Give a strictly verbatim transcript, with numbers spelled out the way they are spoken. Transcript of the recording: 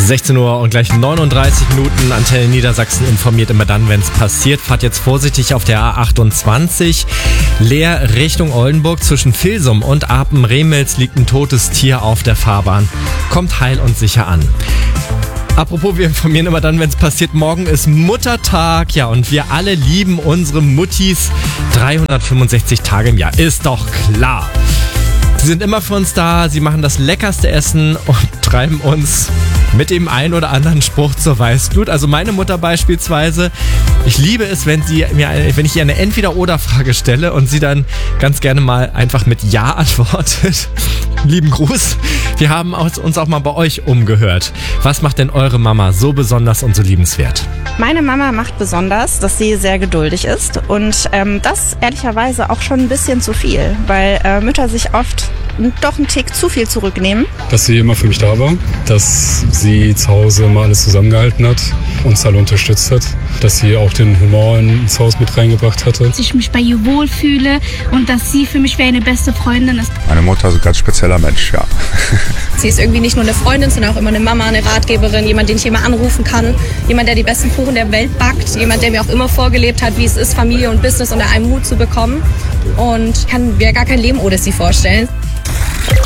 sechzehn Uhr und gleich neununddreißig Minuten. Antenne Niedersachsen informiert immer dann, wenn es passiert. Fahrt jetzt vorsichtig auf der A achtundzwanzig. Leer Richtung Oldenburg. Zwischen Vilsum und Apen-Remels liegt ein totes Tier auf der Fahrbahn. Kommt heil und sicher an. Apropos, wir informieren immer dann, wenn es passiert. Morgen ist Muttertag. Ja, und wir alle lieben unsere Muttis dreihundertfünfundsechzig Tage im Jahr. Ist doch klar. Sie sind immer für uns da, sie machen das leckerste Essen und treiben uns mit dem einen oder anderen Spruch zur Weißglut. Also meine Mutter beispielsweise, ich liebe es, wenn sie mir, wenn ich ihr eine Entweder-Oder-Frage stelle und sie dann ganz gerne mal einfach mit Ja antwortet. Lieben Gruß. Wir haben uns auch mal bei euch umgehört. Was macht denn eure Mama so besonders und so liebenswert? Meine Mama macht besonders, dass sie sehr geduldig ist und ähm, das ehrlicherweise auch schon ein bisschen zu viel, weil äh, Mütter sich oft doch einen Tick zu viel zurücknehmen. Dass sie immer für mich da war, dass sie zu Hause immer alles zusammengehalten hat, uns alle unterstützt hat, dass sie auch den Humor ins Haus mit reingebracht hatte. Dass ich mich bei ihr wohlfühle und dass sie für mich wie eine beste Freundin ist. Meine Mutter ist ein ganz spezieller Mensch, ja. Sie ist irgendwie nicht nur eine Freundin, sondern auch immer eine Mama, eine Ratgeberin, jemand, den ich immer anrufen kann, jemand, der die besten Kuchen der Welt backt, jemand, der mir auch immer vorgelebt hat, wie es ist, Familie und Business unter einem Hut zu bekommen. Und ich kann mir gar kein Leben ohne sie vorstellen.